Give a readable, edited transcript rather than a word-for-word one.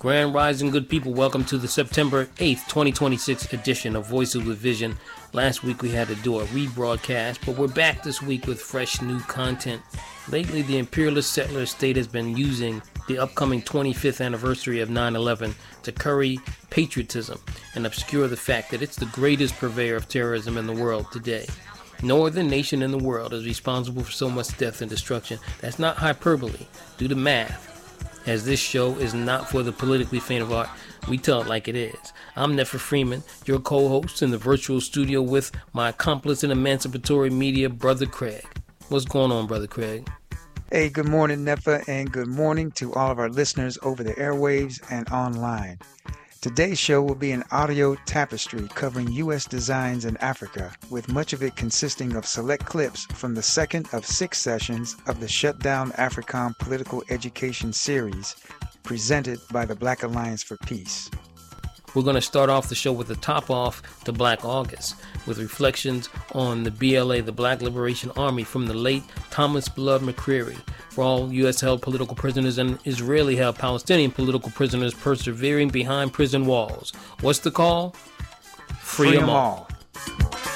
Grand Rising, good people. Welcome to the September 8th, 2026 edition of Voices with Vision. Last week we had to do a rebroadcast, but we're back this week with fresh new content. Lately, the imperialist settler state has been using the upcoming 25th anniversary of 9/11 to curry patriotism and obscure the fact that it's the greatest purveyor of terrorism in the world today. No other nation in the world is responsible for so much death and destruction. That's not hyperbole. Do the math. As this show is not for the politically faint of heart, we tell it like it is. I'm Nefa Freeman, your co-host in the virtual studio with my accomplice in emancipatory media, Brother Craig. What's going on, Brother Craig? Hey, good morning, Nefa, and good morning to all of our listeners over the airwaves and online. Today's show will be an audio tapestry covering U.S. designs in Africa, with much of it consisting of select clips from the second of 6 sessions of the Shutdown AFRICOM Political Education Series, presented by the Black Alliance for Peace. We're going to start off the show with a top off to Black August, with reflections on the BLA, the Black Liberation Army, from the late Thomas Blood McCreary, for all U.S.-held political prisoners and Israeli-held Palestinian political prisoners persevering behind prison walls. What's the call? Free 'em all.